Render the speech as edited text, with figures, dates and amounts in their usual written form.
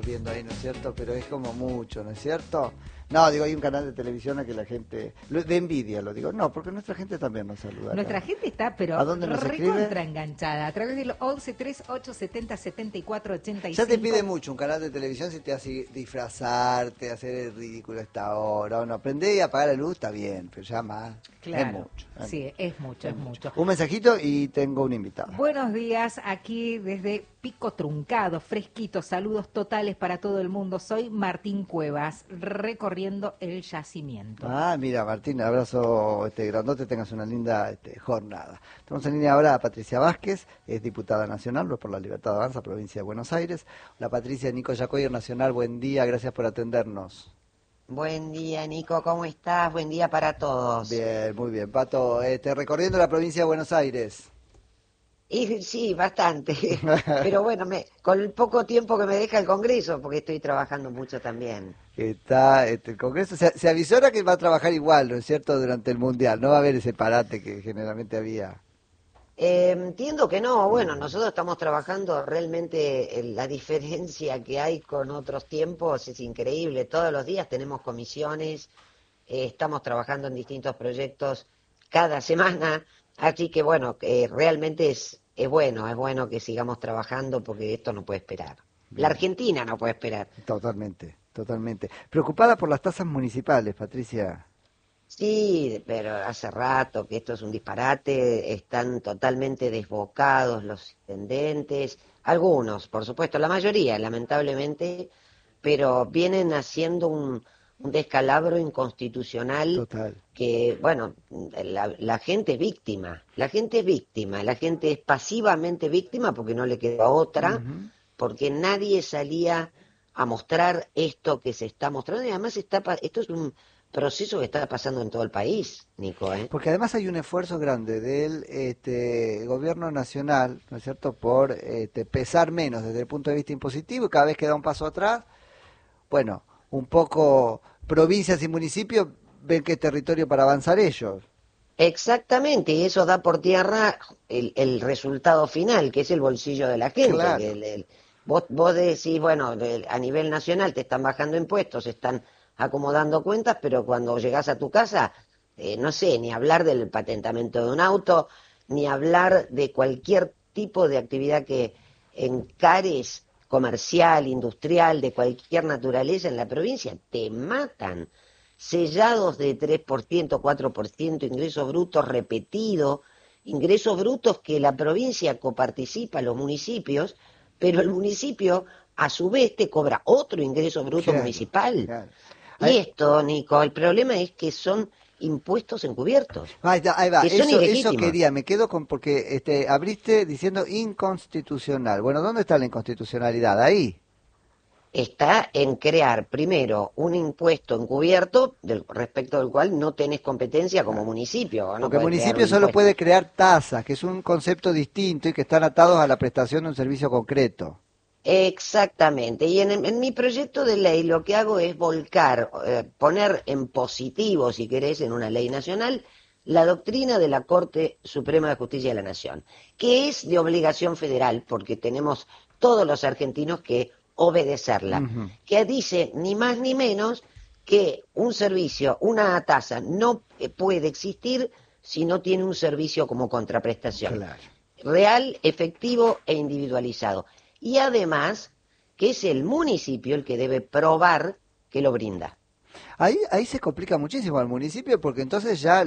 Viendo ahí, ¿no es cierto? Pero es como mucho, ¿no es cierto? No, digo, hay un canal de televisión a que la gente, de envidia lo digo, no, porque nuestra gente también nos saluda Nuestra acá. gente está, pero ¿A dónde nos escribe? recontra enganchada, a través del 11 38 70 74 Ya te 85. pide mucho un canal de televisión si te hace disfrazarte, hacer el ridículo a esta hora, o no, prender y apagar la luz, está bien, pero ya más, Claro, es mucho. sí, es mucho. Un mensajito y tengo un invitado. Buenos días, aquí desde Pico Truncado, fresquito, saludos totales para todo el mundo. Soy Martín Cuevas, recorriendo el yacimiento. Ah, mira, Martín, abrazo grandote, tengas una linda jornada. Tenemos en línea ahora a Patricia Vázquez, es diputada nacional, por la Libertad Avanza, provincia de Buenos Aires. Hola Patricia, Nico Yacoyer Nacional, buen día, gracias por atendernos. Buen día, Nico, ¿cómo estás? Buen día para todos. Bien, muy bien. Pato, recorriendo la provincia de Buenos Aires. Y sí, bastante. Pero bueno, con el poco tiempo que me deja el Congreso, porque estoy trabajando mucho también. Está el Congreso, se avisora que va a trabajar igual, ¿no es cierto?, durante el Mundial. No va a haber ese parate que generalmente había. Entiendo que no, bueno, nosotros estamos trabajando realmente, la diferencia que hay con otros tiempos es increíble. Todos los días tenemos comisiones, estamos trabajando en distintos proyectos cada semana, así que bueno, realmente es bueno que sigamos trabajando porque esto no puede esperar. Bien. La Argentina no puede esperar. Totalmente, totalmente. Preocupada por las tasas municipales, Patricia. Sí, pero hace rato que esto es un disparate, están totalmente desbocados los intendentes, algunos, por supuesto, la mayoría, lamentablemente, pero vienen haciendo un descalabro inconstitucional. Total. Que, bueno, la gente es víctima, la gente es víctima, la gente es pasivamente víctima porque no le queda otra, porque nadie salía a mostrar esto que se está mostrando, y además esto es un proceso que está pasando en todo el país, Nico, ¿eh? Porque además hay un esfuerzo grande del gobierno nacional, ¿no es cierto?, por pesar menos desde el punto de vista impositivo, y cada vez que da un paso atrás, bueno, un poco provincias y municipios ven que es territorio para avanzar ellos. Exactamente, y eso da por tierra el resultado final, que es el bolsillo de la gente. Claro. Vos decís, bueno, a nivel nacional te están bajando impuestos, están acomodando cuentas, pero cuando llegás a tu casa, no sé, ni hablar del patentamiento de un auto, ni hablar de cualquier tipo de actividad que encares, comercial, industrial, de cualquier naturaleza en la provincia, te matan. Sellados de 3%, 4%, ingresos brutos repetidos, ingresos brutos que la provincia coparticipa, los municipios, pero el municipio a su vez te cobra otro ingreso bruto municipal. Claro. Y esto, Nico, el problema es que son impuestos encubiertos. Ahí va. Que son Eso ilegítimos. quería, me quedo con, porque abriste diciendo inconstitucional. Bueno, ¿dónde está la inconstitucionalidad? Ahí. Está en crear primero un impuesto encubierto respecto del cual no tenés competencia como municipio. Porque el municipio solo puede crear tasas, que es un concepto distinto y que están atados a la prestación de un servicio concreto. Exactamente, y en mi proyecto de ley lo que hago es volcar, poner en positivo, si querés, en una ley nacional, la doctrina de la Corte Suprema de Justicia de la Nación, que es de obligación federal, porque tenemos todos los argentinos que obedecerla, que dice ni más ni menos que un servicio, una tasa, no puede existir si no tiene un servicio como contraprestación. Claro. Real, efectivo e individualizado. Y además, que es el municipio el que debe probar que lo brinda. Ahí se complica muchísimo al municipio porque entonces ya